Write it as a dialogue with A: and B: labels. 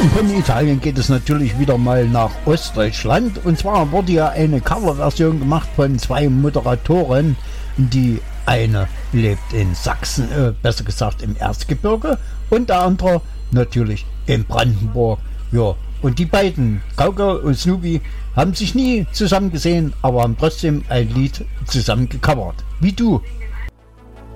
A: Von Italien geht es natürlich wieder mal nach Ostdeutschland. Und zwar wurde ja eine Coverversion gemacht von zwei Moderatoren. Die eine lebt in Sachsen, besser gesagt im Erzgebirge, und der andere natürlich in Brandenburg. Ja, und die beiden, Gauke und Snoopy, haben sich nie zusammen gesehen, aber haben trotzdem ein Lied zusammen gecovert. Wie du.